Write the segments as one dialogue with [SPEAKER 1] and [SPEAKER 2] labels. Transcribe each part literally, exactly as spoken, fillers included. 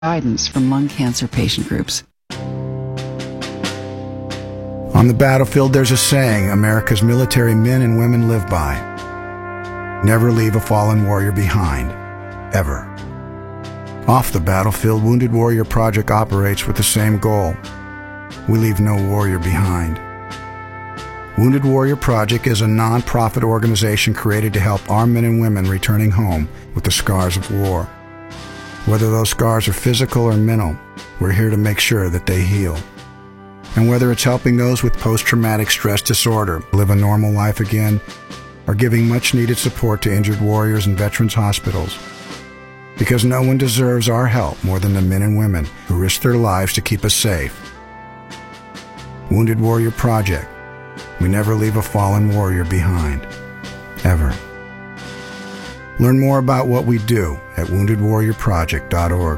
[SPEAKER 1] guidance from lung cancer patient groups.
[SPEAKER 2] On the battlefield, there's a saying America's military men and women live by. Never leave a fallen warrior behind, ever. Off the battlefield, Wounded Warrior Project operates with the same goal. We leave no warrior behind. Wounded Warrior Project is a non-profit organization created to help our men and women returning home with the scars of war. Whether those scars are physical or mental, we're here to make sure that they heal. And whether it's helping those with post-traumatic stress disorder live a normal life again, or giving much-needed support to injured warriors in veterans' hospitals. Because no one deserves our help more than the men and women who risk their lives to keep us safe. Wounded Warrior Project. We never leave a fallen warrior behind. Ever. Learn more about what we do at wounded warrior project dot org.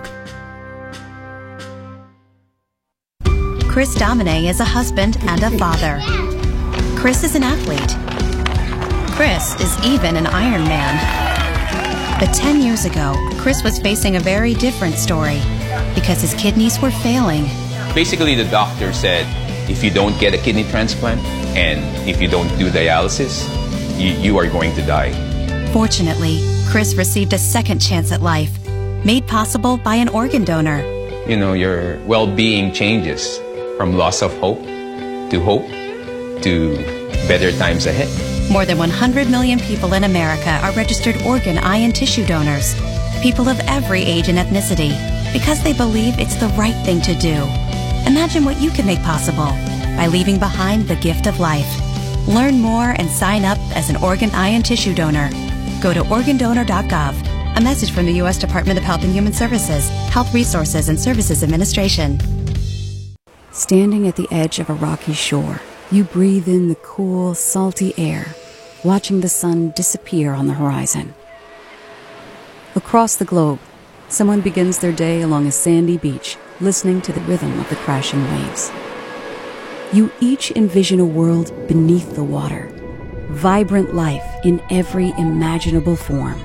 [SPEAKER 3] Chris Domine is a husband and a father. Chris is an athlete. Chris is even an Iron Man. But ten years ago, Chris was facing a very different story because his kidneys were failing.
[SPEAKER 4] Basically, the doctor said, if you don't get a kidney transplant and if you don't do dialysis, you, you are going to die.
[SPEAKER 3] Fortunately, Chris received a second chance at life, made possible by an organ donor.
[SPEAKER 4] You know, your well-being changes from loss of hope to hope to better times ahead.
[SPEAKER 3] More than one hundred million people in America are registered organ, eye, and tissue donors. People of every age and ethnicity, because they believe it's the right thing to do. Imagine what you can make possible by leaving behind the gift of life. Learn more and sign up as an organ, eye, and tissue donor. Go to organ donor dot gov. A message from the U S Department of Health and Human Services, Health Resources and Services Administration.
[SPEAKER 5] Standing at the edge of a rocky shore, you breathe in the cool, salty air, watching the sun disappear on the horizon. Across the globe, someone begins their day along a sandy beach, listening to the rhythm of the crashing waves. You each envision a world beneath the water, vibrant life in every imaginable form.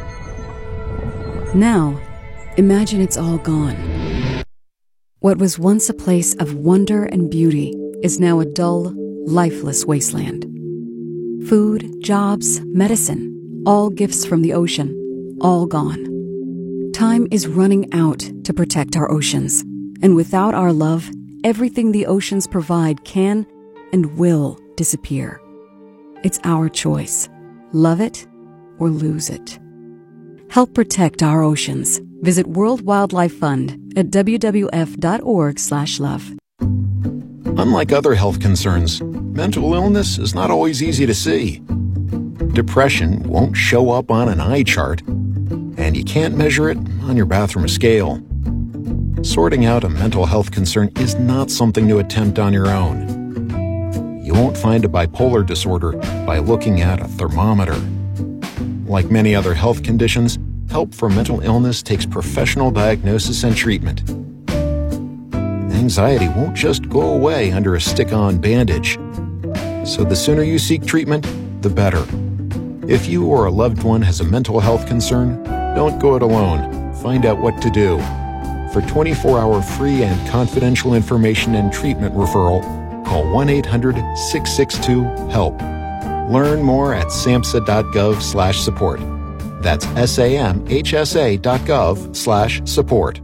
[SPEAKER 5] Now, imagine it's all gone. What was once a place of wonder and beauty is now a dull, lifeless wasteland. Food, jobs, medicine, all gifts from the ocean, all gone. Time is running out to protect our oceans, and without our love, everything the oceans provide can and will disappear. It's our choice. Love it or lose it. Help protect our oceans. Visit World Wildlife Fund at w w f dot org slash love.
[SPEAKER 6] Unlike other health concerns, mental illness is not always easy to see. Depression won't show up on an eye chart, and you can't measure it on your bathroom scale. Sorting out a mental health concern is not something to attempt on your own. You won't find a bipolar disorder by looking at a thermometer. Like many other health conditions, help for mental illness takes professional diagnosis and treatment. Anxiety won't just go away under a stick-on bandage. So the sooner you seek treatment, the better. If you or a loved one has a mental health concern, don't go it alone. Find out what to do. For twenty-four hour free and confidential information and treatment referral, call one eight hundred six six two HELP. Learn more at samhsa dot gov slash support. That's S A M H S A dot gov slash support.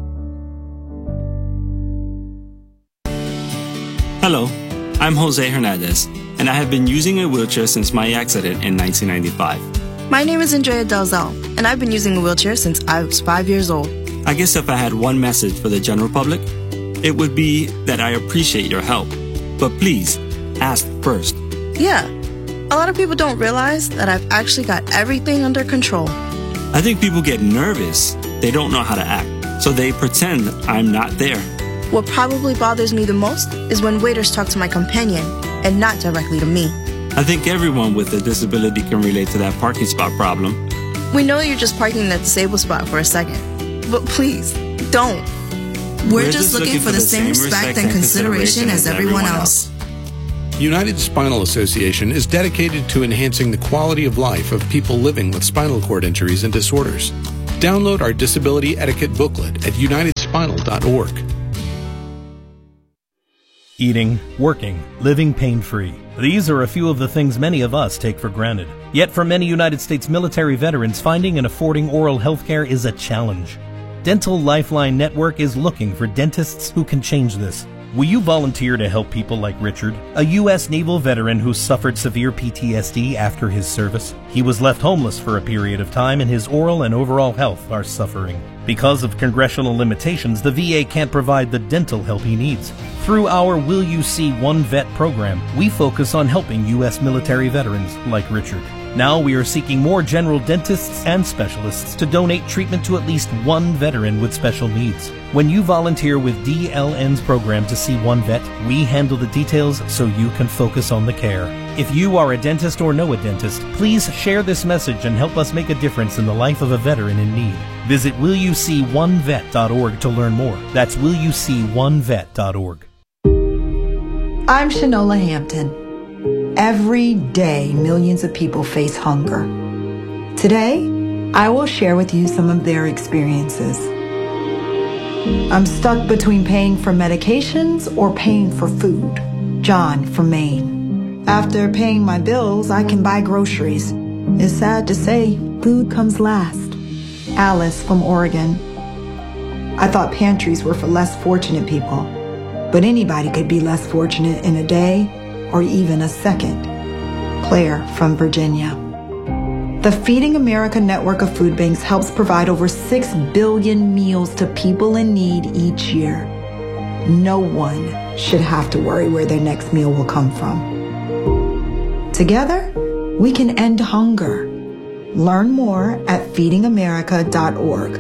[SPEAKER 7] Hello, I'm Jose Hernandez, and I have been using a wheelchair since my accident in nineteen ninety-five.
[SPEAKER 8] My name is Andrea Dalzell, and I've been using a wheelchair since I was five years old.
[SPEAKER 7] I guess if I had one message for the general public, it would be that I appreciate your help. But please, ask first.
[SPEAKER 8] Yeah, a lot of people don't realize that I've actually got everything under control.
[SPEAKER 7] I think people get nervous. They don't know how to act, so they pretend I'm not there.
[SPEAKER 8] What probably bothers me the most is when waiters talk to my companion and not directly to me.
[SPEAKER 7] I think everyone with a disability can relate to that parking spot problem.
[SPEAKER 8] We know you're just parking in the disabled spot for a second, but please, don't. We're, We're just, just looking, looking for the same respect and consideration as everyone else.
[SPEAKER 9] United Spinal Association is dedicated to enhancing the quality of life of people living with spinal cord injuries and disorders. Download our disability etiquette booklet at united spinal dot org.
[SPEAKER 10] Eating, working, living pain-free. These are a few of the things many of us take for granted. Yet for many United States military veterans, finding and affording oral health care is a challenge. Dental Lifeline Network is looking for dentists who can change this. Will you volunteer to help people like Richard, a U S Naval veteran who suffered severe P T S D after his service? He was left homeless for a period of time, and his oral and overall health are suffering. Because of congressional limitations, the V A can't provide the dental help he needs. Through our Will You See One Vet program, we focus on helping U S military veterans like Richard. Now we are seeking more general dentists and specialists to donate treatment to at least one veteran with special needs. When you volunteer with D L N's program to see one vet, we handle the details so you can focus on the care. If you are a dentist or know a dentist, please share this message and help us make a difference in the life of a veteran in need. Visit will you see one vet dot org to learn more. That's will you see one vet dot org.
[SPEAKER 11] I'm Shanola Hampton. Every day, millions of people face hunger. Today, I will share with you some of their experiences. I'm stuck between paying for medications or paying for food. John from Maine. After paying my bills, I can buy groceries. It's sad to say, food comes last. Alice from Oregon. I thought pantries were for less fortunate people, but anybody could be less fortunate in a day or even a second. Claire from Virginia. The Feeding America network of food banks helps provide over six billion meals to people in need each year. No one should have to worry where their next meal will come from. Together, we can end hunger. Learn more at feeding america dot org.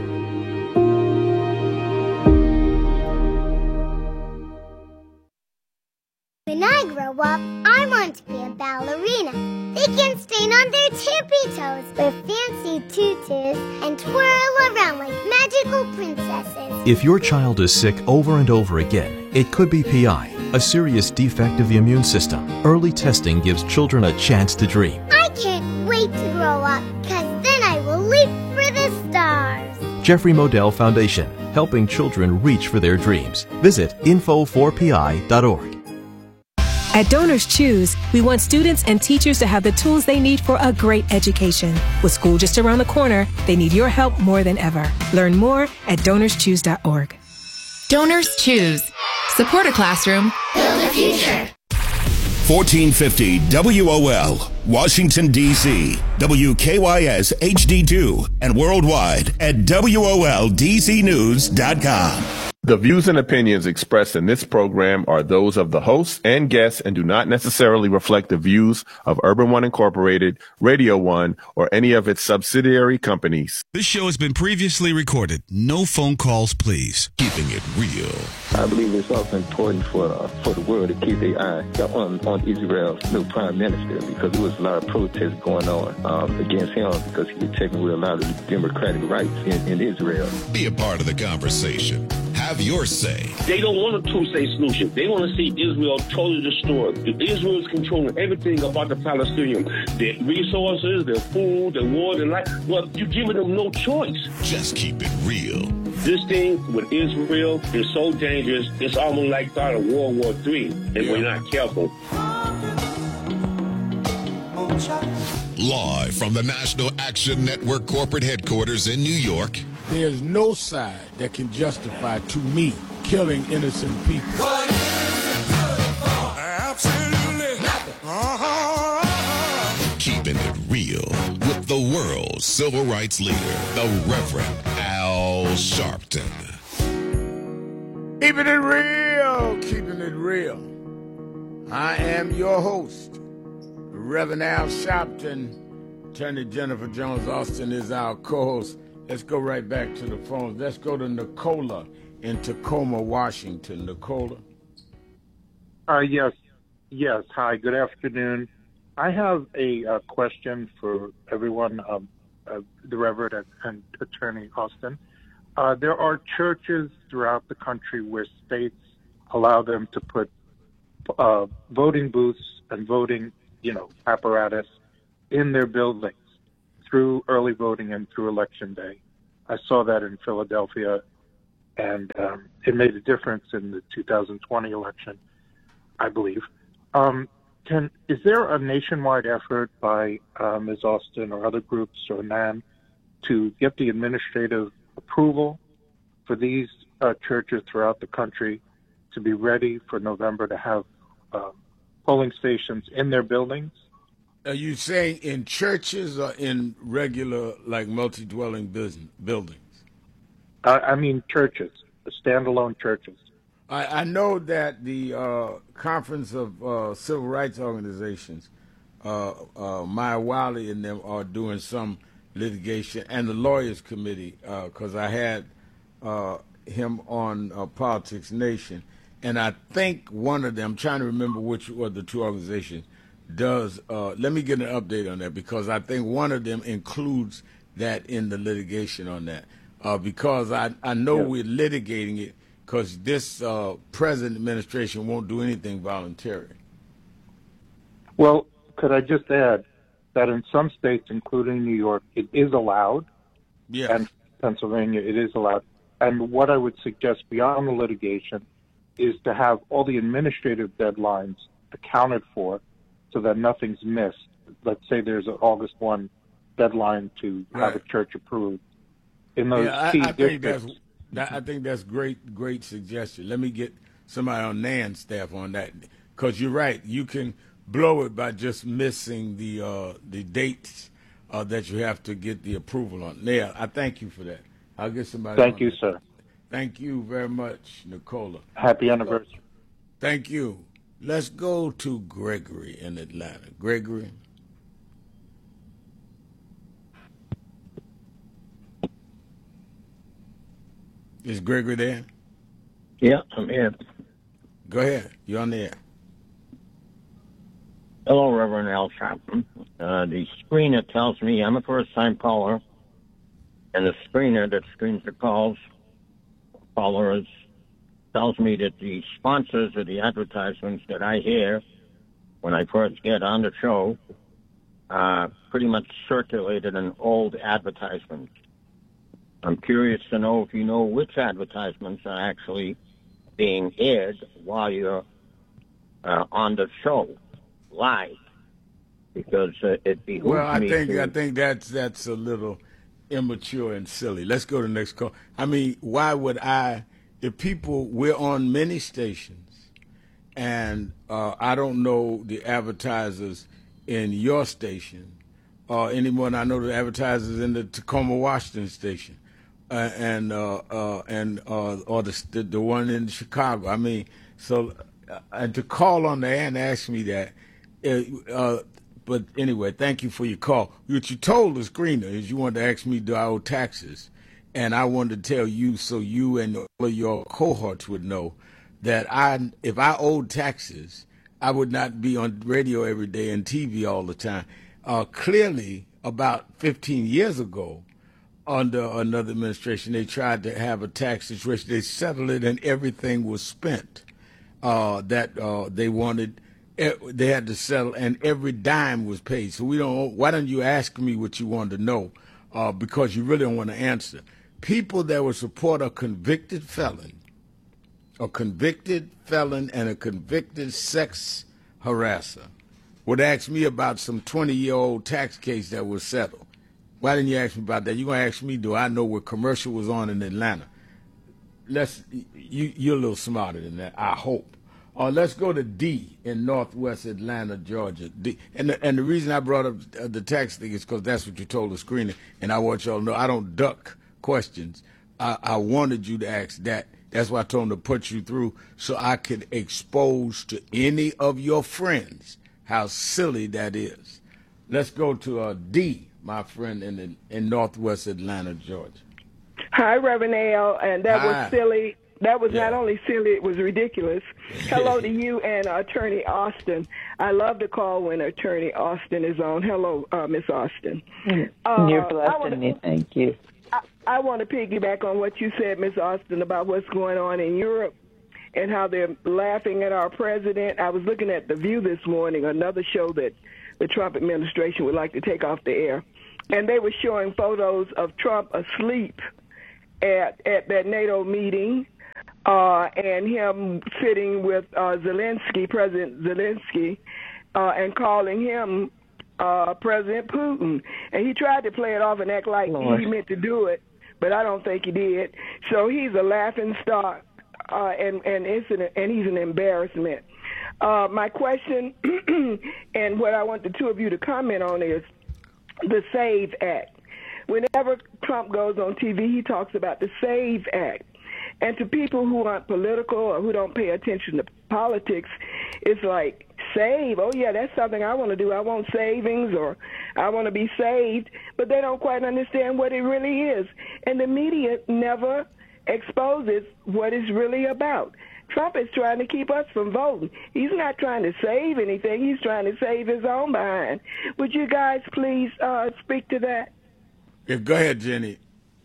[SPEAKER 12] When I grow up, I want to be a ballerina. They can stand on their tippy toes with fancy tutus and twirl around like magical princesses.
[SPEAKER 13] If your child is sick over and over again, it could be P I, a serious defect of the immune system. Early testing gives children a chance to dream.
[SPEAKER 12] I can't wait to grow up, because then I will leap for the stars.
[SPEAKER 13] Jeffrey Modell Foundation, helping children reach for their dreams. Visit info four p i dot org.
[SPEAKER 14] At Donors Choose, we want students and teachers to have the tools they need for a great education. With school just around the corner, they need your help more than ever. Learn more at donors choose dot org.
[SPEAKER 15] Donors Choose. Support a classroom.
[SPEAKER 16] Build a future. fourteen fifty W O L, Washington, D C, W K Y S H D two, and worldwide at W O L D C news dot com.
[SPEAKER 17] The views and opinions expressed in this program are those of the hosts and guests and do not necessarily reflect the views of Urban One Incorporated, Radio One, or any of its subsidiary companies.
[SPEAKER 18] This show has been previously recorded. No phone calls, please. Keeping it real.
[SPEAKER 19] I believe it's also important for uh, for the world to keep their eye on, on Israel's new prime minister, because there was a lot of protests going on um, against him because he was taking away a lot of the democratic rights in, in Israel.
[SPEAKER 18] Be a part of the conversation. Have your say.
[SPEAKER 20] They don't want a two-state solution. They want to see Israel totally destroyed. Israel is controlling everything about the Palestinians. Their resources, their food, their water, their life. Well, you're giving them no choice.
[SPEAKER 18] Just keep it real.
[SPEAKER 20] This thing with Israel is so dangerous, it's almost like start of World War Three if yeah. we're not careful.
[SPEAKER 18] Live from the National Action Network corporate headquarters in New York.
[SPEAKER 21] There's no side that can justify, to me, killing innocent people.
[SPEAKER 18] What is it good for? Absolutely nothing. Uh-huh. Keeping it real with the world's civil rights leader, the Reverend Al Sharpton.
[SPEAKER 21] Keeping it real, keeping it real. I am your host, Reverend Al Sharpton. Attorney Jennifer Jones Austin is our co-host. Let's go right back to the phones. Let's go to Nicola in Tacoma, Washington. Nicola?
[SPEAKER 22] Uh, yes. Yes. Hi, good afternoon. I have a uh, question for everyone, um, uh, the Reverend and, and Attorney Austin. Uh, there are churches throughout the country where states allow them to put uh, voting booths and voting, you know, apparatus in their buildings through early voting and through election day. I saw that in Philadelphia, and um, it made a difference in the two thousand twenty election, I believe. Um, can is there a nationwide effort by uh, Miz Austin or other groups or N A N to get the administrative approval for these uh, churches throughout the country to be ready for November to have uh, polling stations in their buildings?
[SPEAKER 21] Are you saying in churches or in regular, like, multi-dwelling business, buildings?
[SPEAKER 22] Uh, I mean churches, the standalone churches.
[SPEAKER 21] I, I know that the uh, Conference of uh, Civil Rights Organizations, uh, uh, Maya Wiley and them are doing some litigation, and the Lawyers Committee, because uh, I had uh, him on uh, Politics Nation, and I think one of them, I'm trying to remember which of the two organizations, does, uh, let me get an update on that, because I think one of them includes that in the litigation on that, uh, because I, I know yeah. we're litigating it, because this uh, present administration won't do anything voluntary.
[SPEAKER 22] Well, could I just add that in some states, including New York, it is allowed,
[SPEAKER 21] yes.
[SPEAKER 22] and Pennsylvania, it is allowed. And what I would suggest beyond the litigation is to have all the administrative deadlines accounted for so that nothing's missed. Let's say there's an August first deadline to
[SPEAKER 21] right.
[SPEAKER 22] have a church approved. In those
[SPEAKER 21] yeah,
[SPEAKER 22] key
[SPEAKER 21] I, I think
[SPEAKER 22] districts.
[SPEAKER 21] that's that, I think that's great, great suggestion. Let me get somebody on N A N staff on that, because you're right. You can blow it by just missing the uh, the dates uh, that you have to get the approval on. Yeah, I thank you for that. I'll get somebody.
[SPEAKER 22] Thank
[SPEAKER 21] on
[SPEAKER 22] you,
[SPEAKER 21] that.
[SPEAKER 22] sir.
[SPEAKER 21] Thank you very much, Nicola.
[SPEAKER 22] Happy anniversary.
[SPEAKER 21] Thank you. Let's go to Gregory in Atlanta. Gregory. Is Gregory there?
[SPEAKER 1] Yeah, I'm here.
[SPEAKER 21] Go ahead. You're on the air.
[SPEAKER 1] Hello, Reverend Al Sharpton. Uh, the screener tells me I'm a first-time caller, and the screener that screens the calls, callers, tells me that the sponsors of the advertisements that I hear when I first get on the show uh, pretty much circulated an old advertisement. I'm curious to know if you know which advertisements are actually being aired while you're uh, on the show live, because uh, it behooves
[SPEAKER 21] well, I
[SPEAKER 1] me
[SPEAKER 21] think
[SPEAKER 1] to...
[SPEAKER 21] I think that's that's a little immature and silly. Let's go to the next call. I mean, why would I? If people, we're on many stations, and uh, I don't know the advertisers in your station uh, any more than I know the advertisers in the Tacoma, Washington station. Uh, and uh, uh, and uh, or the, the the one in Chicago. I mean, so uh, and to call on the air and ask me that. Uh, uh, but anyway, thank you for your call. What you told the screener is you wanted to ask me, do I owe taxes? And I wanted to tell you so you and all of your cohorts would know that I, if I owed taxes, I would not be on radio every day and T V all the time. Uh, clearly, about fifteen years ago, under another administration, they tried to have a tax situation. They settled it, and everything was spent. Uh, that uh, they wanted, they had to settle, and every dime was paid. So we don't. Why don't you ask me what you wanted to know? Uh, because you really don't want to answer. People that would support a convicted felon, a convicted felon, and a convicted sex harasser would ask me about some twenty-year-old tax case that was settled. Why didn't you ask me about that? You're going to ask me, do I know what commercial was on in Atlanta? Let's, you, you're a little smarter than that, I hope. Uh, let's go to D in northwest Atlanta, Georgia. D, and, the, and the reason I brought up the tax thing is because that's what you told the screener, and I want y'all to know I don't duck questions. I, I wanted you to ask that. That's why I told them to put you through so I could expose to any of your friends how silly that is. Let's go to uh, D. My friend in the, in northwest Atlanta, Georgia.
[SPEAKER 2] Hi, Reverend Al, and that
[SPEAKER 21] Hi.
[SPEAKER 2] was silly. That was
[SPEAKER 21] Yeah.
[SPEAKER 2] not only silly, it was ridiculous. Hello to you and uh, Attorney Austin. I love to call when Attorney Austin is on. Hello, uh, Miss Austin. Uh,
[SPEAKER 23] You're
[SPEAKER 2] I
[SPEAKER 23] blessing
[SPEAKER 2] wanna,
[SPEAKER 23] me. Thank you.
[SPEAKER 2] I, I want to piggyback on what you said, Miss Austin, about what's going on in Europe and how they're laughing at our president. I was looking at The View this morning, another show that the Trump administration would like to take off the air. and they were showing photos of Trump asleep at at that NATO meeting, uh, and him sitting with uh, Zelensky, President Zelensky, uh, and calling him uh, President Putin. And he tried to play it off and act like Lord. he meant to do it, but I don't think he did. So he's a laughing stock, uh, and and it's an, and he's an embarrassment. Uh, my question, and what I want the two of you to comment on, is the SAVE Act. Whenever Trump goes on T V, he talks about the SAVE Act. And to people who aren't political or who don't pay attention to politics, it's like, save, oh yeah, that's something I want to do. I want savings, or I want to be saved. But they don't quite understand what it really is. And the media never exposes what it's really about. Trump is trying to keep us from voting. He's not trying to save anything. He's trying to save his own behind. Would you guys please uh, speak to that?
[SPEAKER 21] Yeah, go ahead, Jenny.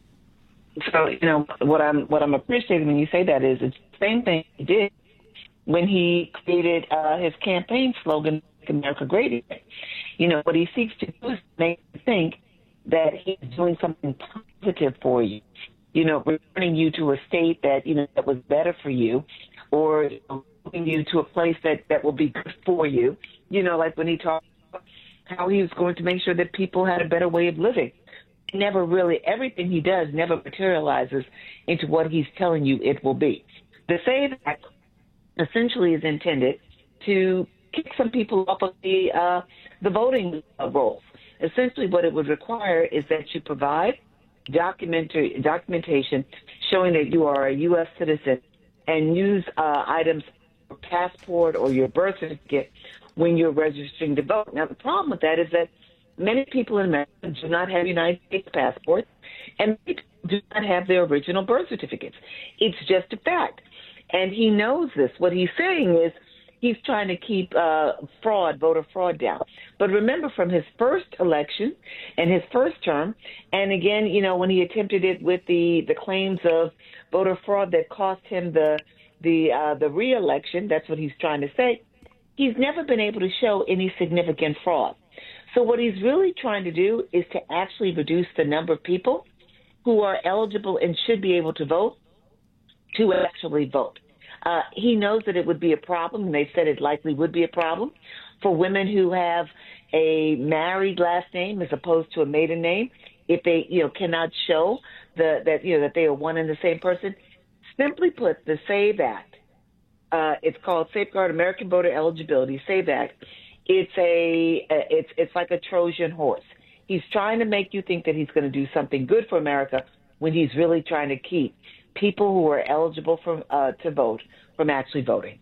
[SPEAKER 3] So, you know, what I'm what I'm appreciating when you say that is it's the same thing he did when he created uh, his campaign slogan, Make America Great Again. You know, what he seeks to do is make you think that he's doing something positive for you. You know, returning you to a state that, you know, that was better for you, or you know, moving you to a place that, that will be good for you. You know, like when he talked about how he was going to make sure that people had a better way of living. Never really, everything he does never materializes into what he's telling you it will be. The SAVE Act essentially is intended to kick some people off of the uh, the voting rolls. Essentially what it would require is that you provide document documentation showing that you are a U S citizen and use uh, items, your passport or your birth certificate when you're registering to vote. Now, the problem with that is that many people in America do not have United States passports, and they do not have their original birth certificates. It's just a fact. And he knows this. What he's saying is he's trying to keep uh, fraud, voter fraud down. But remember, from his first election and his first term, and again, you know, when he attempted it with the, the claims of voter fraud that cost him the the uh, the re-election, that's what he's trying to say, he's never been able to show any significant fraud. So what he's really trying to do is to actually reduce the number of people who are eligible and should be able to vote to actually vote. Uh, he knows that it would be a problem, and they said it likely would be a problem for women who have a married last name as opposed to a maiden name if they, you know, cannot show the, that, you know, that they are one and the same person. Simply put, the SAVE Act, uh, it's called Safeguard American Voter Eligibility, SAVE Act. It's a, it's, it's like a Trojan horse. He's trying to make you think that he's going to do something good for America when he's really trying to keep people who are eligible for, uh, to vote from actually voting.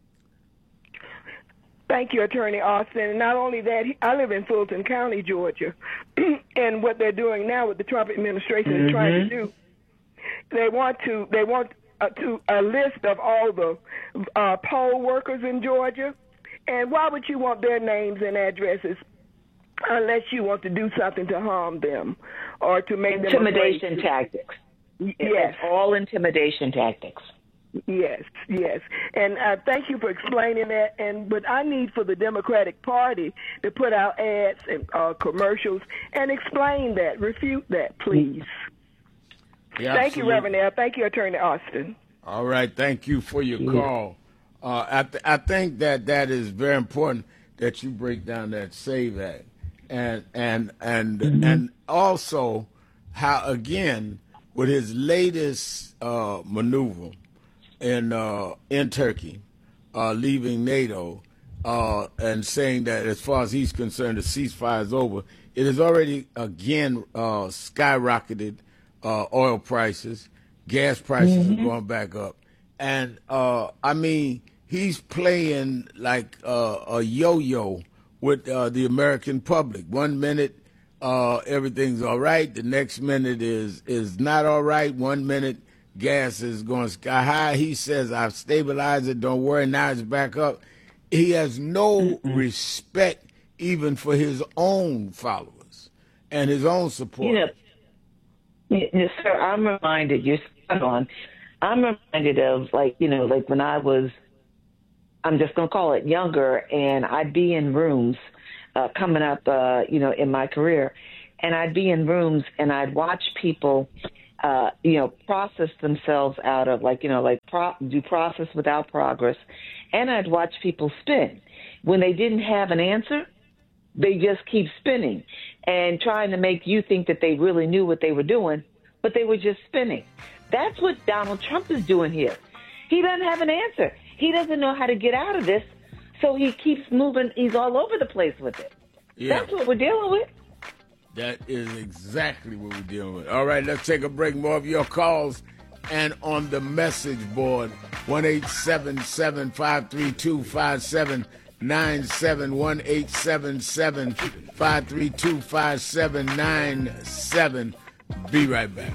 [SPEAKER 2] Thank you, Attorney Austin. And not only that, I live in Fulton County, Georgia, and what they're doing now, what the Trump administration mm-hmm. is trying to do, they want to they want uh, to a list of all the uh, poll workers in Georgia. And why would you want their names and addresses unless you want to do something to harm them or to make them
[SPEAKER 3] intimidation tactics?
[SPEAKER 2] Yes,
[SPEAKER 3] it's all intimidation tactics.
[SPEAKER 2] Yes, yes, and uh, thank you for explaining that. And but I need for the Democratic Party to put out ads and uh, commercials and explain that, refute that, please.
[SPEAKER 21] Yeah,
[SPEAKER 2] thank you, Reverend L. Thank you, Attorney Austin.
[SPEAKER 21] All right, thank you for your call. Uh, I th- I think that that is very important that you break down that SAVE Act, and and and mm-hmm. and also how again with his latest uh, maneuver in uh, in Turkey, uh, leaving NATO, uh, and saying that as far as he's concerned, the ceasefire is over. It has already again uh, skyrocketed uh, oil prices, gas prices mm-hmm. are going back up, and uh, I mean he's playing like uh, a yo-yo with uh, the American public. One minute uh, everything's all right, the next minute is is not all right. One minute gas is going sky high. He says, I've stabilized it, don't worry, now it's back up. He has no Mm-mm. respect even for his own followers and his own supporters.
[SPEAKER 3] You know, yes, sir, I'm reminded, you're spot on, I'm reminded of, like, you know, like when I was, I'm just going to call it younger, and I'd be in rooms uh, coming up, uh, you know, in my career, and I'd be in rooms and I'd watch people, uh, you know, process themselves out of like, you know, like pro- do process without progress. And I'd watch people spin. When they didn't have an answer, they just keep spinning and trying to make you think that they really knew what they were doing, but they were just spinning. That's what Donald Trump is doing here. He doesn't have an answer. He doesn't know how to get out of this, so he keeps moving. He's all over the place with it.
[SPEAKER 21] Yeah.
[SPEAKER 3] That's what we're dealing with.
[SPEAKER 21] That is exactly what we're dealing with. All right, let's take a break. More of your calls. And on the message board, one eight seven seven, five three two, five seven nine seven, one eight seven seven, five three two, five seven nine seven. Be right back.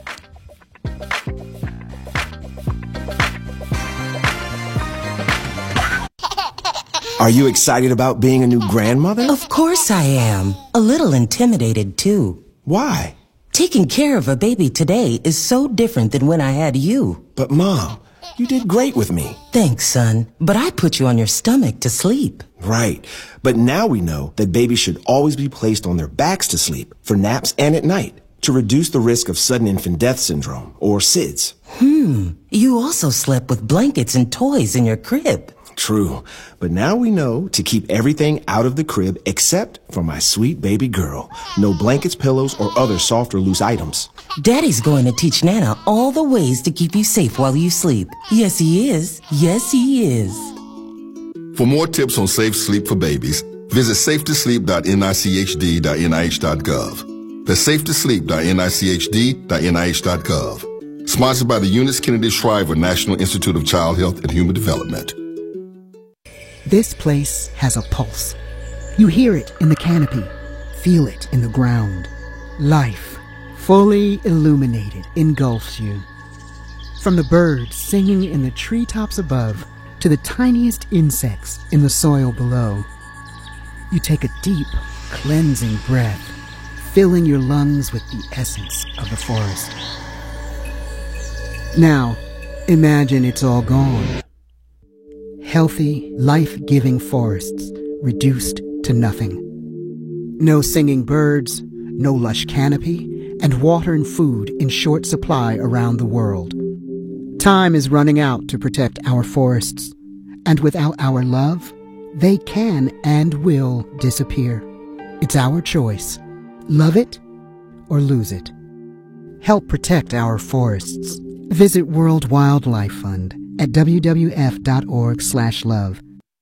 [SPEAKER 4] Are you excited about being a new grandmother?
[SPEAKER 5] Of course I am. A little intimidated, too.
[SPEAKER 4] Why?
[SPEAKER 5] Taking care of a baby today is so different than when I had you.
[SPEAKER 4] But, Mom, you did great with me.
[SPEAKER 5] Thanks, son. But I put you on your stomach to sleep.
[SPEAKER 4] Right. But now we know that babies should always be placed on their backs to sleep for naps and at night to reduce the risk of sudden infant death syndrome, or S I D S.
[SPEAKER 5] Hmm. You also slept with blankets and toys in your crib.
[SPEAKER 4] True. But now we know to keep everything out of the crib except for my sweet baby girl. No blankets, pillows, or other soft or loose items.
[SPEAKER 5] Daddy's going to teach Nana all the ways to keep you safe while you sleep. Yes, he is. Yes, he is.
[SPEAKER 18] For more tips on safe sleep for babies, visit safe to sleep dot N I C H D dot N I H dot gov. That's safe to sleep dot N I C H D dot N I H dot gov. Sponsored by the Eunice Kennedy Shriver National Institute of Child Health and Human Development.
[SPEAKER 23] This place has a pulse. You hear it in the canopy, feel it in the ground. Life, fully illuminated, engulfs you. From the birds singing in the treetops above to the tiniest insects in the soil below, you take a deep, cleansing breath, filling your lungs with the essence of the forest. Now, imagine it's all gone. Healthy, life-giving forests reduced to nothing. No singing birds, no lush canopy, and water and food in short supply around the world. Time is running out to protect our forests, and without our love, they can and will disappear. It's our choice. Love it or lose it. Help protect our forests. Visit World Wildlife Fund at w w f dot org slash love.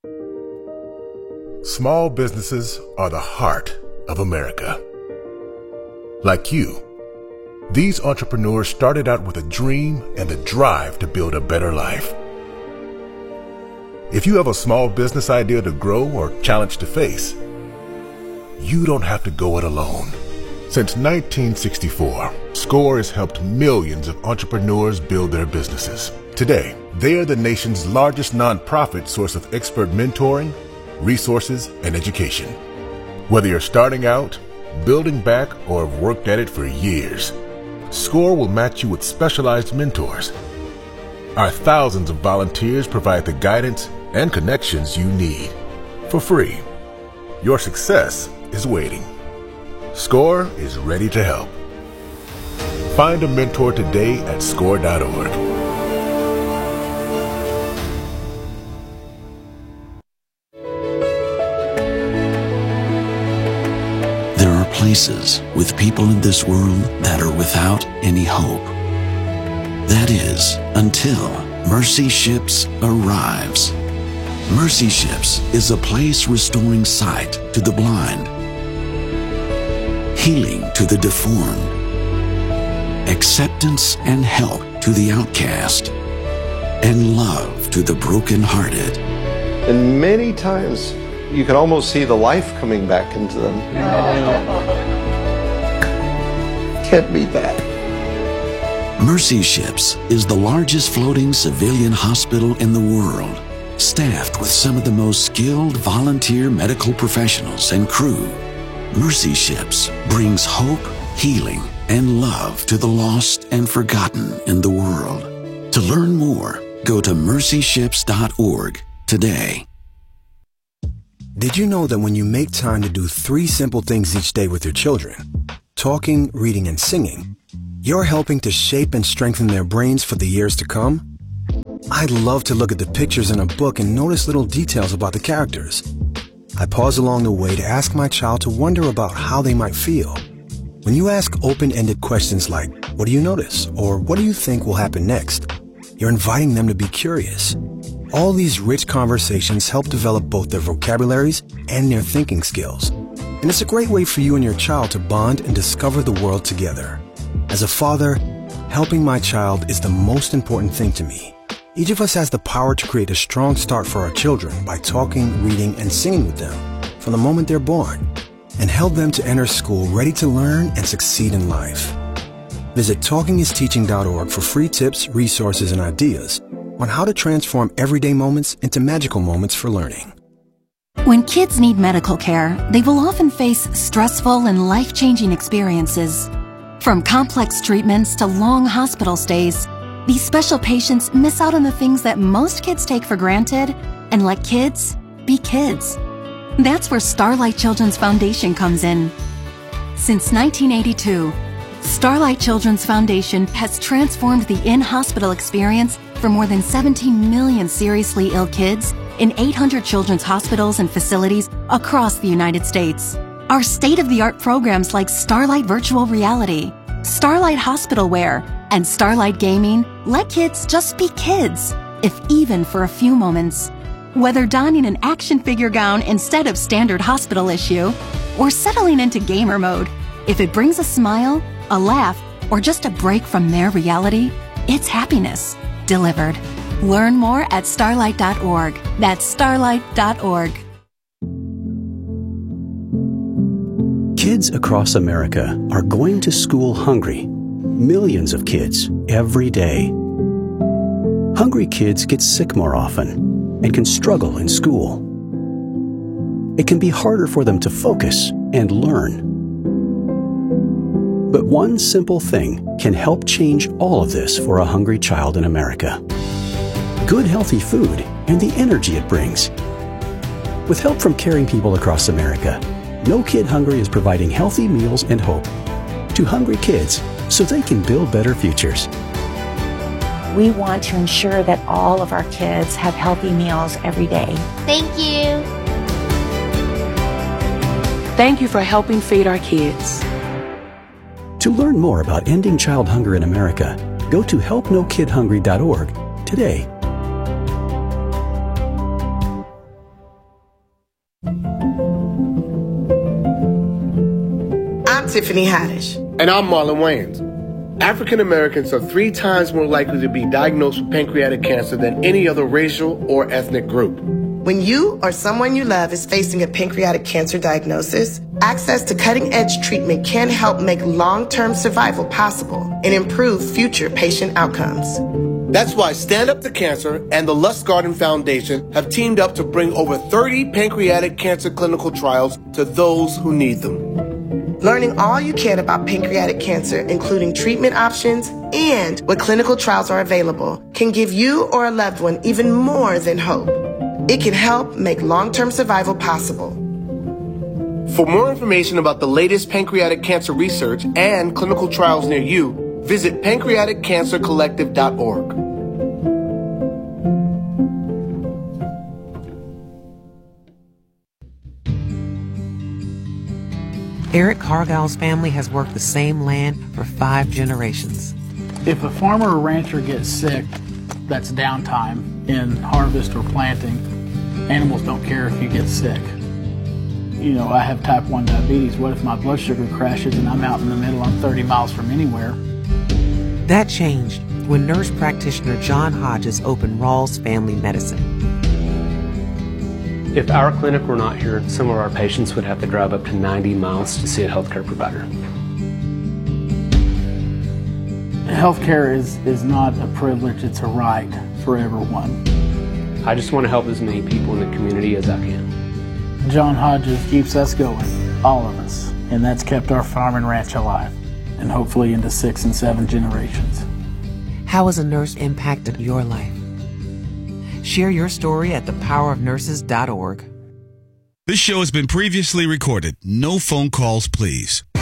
[SPEAKER 24] Small businesses are the heart of America. Like you, these entrepreneurs started out with a dream and the drive to build a better life. If you have a small business idea to grow or challenge to face, you don't have to go it alone. Since nineteen sixty-four, SCORE has helped millions of entrepreneurs build their businesses. Today, they are the nation's largest nonprofit source of expert mentoring, resources, and education. Whether you're starting out, building back, or have worked at it for years, SCORE will match you with specialized mentors. Our thousands of volunteers provide the guidance and connections you need for free. Your success is waiting. SCORE is ready to help. Find a mentor today at score dot org.
[SPEAKER 25] There are places with people in this world that are without any hope. That is, until Mercy Ships arrives. Mercy Ships is a place restoring sight to the blind, healing to the deformed, acceptance and help to the outcast, and love to the brokenhearted.
[SPEAKER 26] And many times you can almost see the life coming back into them. Can't beat that.
[SPEAKER 25] Mercy Ships is the largest floating civilian hospital in the world, staffed with some of the most skilled volunteer medical professionals and crew. Mercy Ships brings hope, healing, and love to the lost and forgotten in the world. To learn more, go to mercy ships dot org today.
[SPEAKER 4] Did you know that when you make time to do three simple things each day with your children, talking, reading, and singing, you're helping to shape and strengthen their brains for the years to come? I'd love to look at the pictures in a book and notice little details about the characters. I pause along the way to ask my child to wonder about how they might feel. When you ask open-ended questions like, what do you notice? Or what do you think will happen next? You're inviting them to be curious. All these rich conversations help develop both their vocabularies and their thinking skills. And it's a great way for you and your child to bond and discover the world together. As a father, helping my child is the most important thing to me. Each of us has the power to create a strong start for our children by talking, reading, and singing with them from the moment they're born, and help them to enter school ready to learn and succeed in life. Visit talking is teaching dot org for free tips, resources, and ideas on how to transform everyday moments into magical moments for learning.
[SPEAKER 6] When kids need medical care, they will often face stressful and life-changing experiences. From complex treatments to long hospital stays, these special patients miss out on the things that most kids take for granted and let kids be kids. That's where Starlight Children's Foundation comes in. Since nineteen eighty-two, Starlight Children's Foundation has transformed the in-hospital experience for more than seventeen million seriously ill kids in eight hundred children's hospitals and facilities across the United States. Our state-of-the-art programs like Starlight Virtual Reality, Starlight Hospital Wear, and Starlight Gaming let kids just be kids, if even for a few moments. Whether donning an action figure gown instead of standard hospital issue, or settling into gamer mode, if it brings a smile, a laugh, or just a break from their reality, it's happiness delivered. Learn more at starlight dot org. That's starlight dot org.
[SPEAKER 7] Kids across America are going to school hungry. Millions of kids every day. Hungry kids get sick more often and can struggle in school. It can be harder for them to focus and learn. But one simple thing can help change all of this for a hungry child in America. Good healthy food and the energy it brings. With help from caring people across America, No Kid Hungry is providing healthy meals and hope to hungry kids so they can build better futures.
[SPEAKER 8] We want to ensure that all of our kids have healthy meals every day.
[SPEAKER 12] Thank you.
[SPEAKER 9] Thank you for helping feed our kids.
[SPEAKER 7] To learn more about ending child hunger in America, go to help no kid hungry dot org today.
[SPEAKER 10] I'm Tiffany Haddish.
[SPEAKER 11] And I'm Marlon Wayans. African Americans are three times more likely to be diagnosed with pancreatic cancer than any other racial or ethnic group.
[SPEAKER 10] When you or someone you love is facing a pancreatic cancer diagnosis, access to cutting-edge treatment can help make long-term survival possible and improve future patient outcomes.
[SPEAKER 11] That's why Stand Up to Cancer and the Lust Garden Foundation have teamed up to bring over thirty pancreatic cancer clinical trials to those who need them.
[SPEAKER 10] Learning all you can about pancreatic cancer, including treatment options and what clinical trials are available, can give you or a loved one even more than hope. It can help make long-term survival possible.
[SPEAKER 11] For more information about the latest pancreatic cancer research and clinical trials near you, visit pancreatic cancer collective dot org.
[SPEAKER 27] Eric Cargill's family has worked the same land for five generations.
[SPEAKER 28] If a farmer or rancher gets sick, that's downtime in harvest or planting. Animals don't care if you get sick. You know, I have type one diabetes. What if my blood sugar crashes and I'm out in the middle, I'm thirty miles from anywhere?
[SPEAKER 27] That changed when nurse practitioner John Hodges opened Rawls Family Medicine.
[SPEAKER 29] If our clinic were not here, some of our patients would have to drive up to ninety miles to see a healthcare provider.
[SPEAKER 28] Healthcare is, is not a privilege, it's a right for everyone.
[SPEAKER 29] I just want to help as many people in the community as I can.
[SPEAKER 28] John Hodges keeps us going, all of us, and that's kept our farm and ranch alive, and hopefully into six and seven generations.
[SPEAKER 27] How has a nurse impacted your life? Share your story at the power of nurses dot org.
[SPEAKER 18] This show has been previously recorded. No phone calls, please.